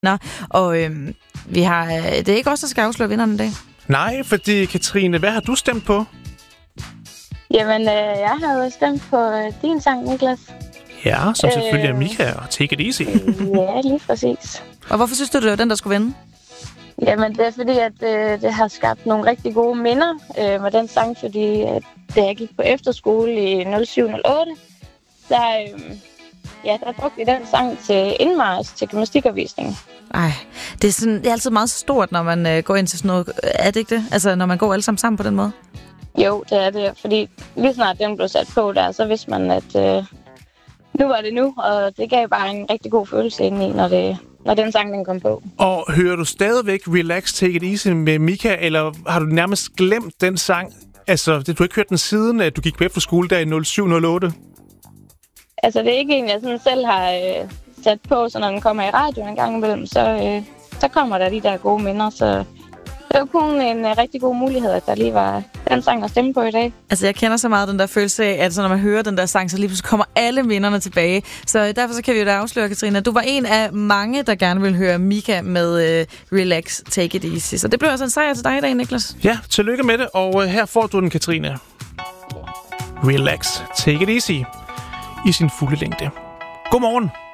Og vi har, det er ikke os, der skal afsløre vinderne i dag. Nej, fordi Katrine, hvad har du stemt på? Jamen, jeg har jo stemt på din sang, Niklas. Ja, som selvfølgelig er Mika og Take It Easy. Ja, lige præcis. Og hvorfor synes du, det var den, der skulle vinde? Jamen, det er fordi, at det har skabt nogle rigtig gode minder med den sang, fordi da jeg gik på efterskole i 07-08, der brugte vi den sang til indmarch til gymnastikopvisning. Ej, det er altid meget stort, når man går ind til sådan noget. Er det ikke det? Altså, når man går alle sammen på den måde? Jo, det er det. Fordi lige snart den blev sat på der, så vidste man, at nu var det nu. Og det gav bare en rigtig god følelse indeni, når den sang den kom på. Og hører du stadigvæk Relax, Take It Easy med Mika, eller har du nærmest glemt den sang? Altså, du har ikke hørt den siden, at du gik på efterskole der i 07-08? Altså, det er ikke en, jeg sådan selv har sat på, så når den kommer i radioen en gang imellem, så kommer der de der gode minder. Så det var kun en rigtig god mulighed, at der lige var den sang at stemme på i dag. Altså, jeg kender så meget den der følelse af, at så når man hører den der sang, så lige pludselig kommer alle minderne tilbage. Så derfor så kan vi jo da afsløre, Katrine, at du var en af mange, der gerne vil høre Mika med Relax, Take It Easy. Så det blev altså en sejr til dig i dag, Niklas. Ja, tillykke med det, og her får du den, Katrine. Relax, Take It Easy i sin fulde længde. Godmorgen.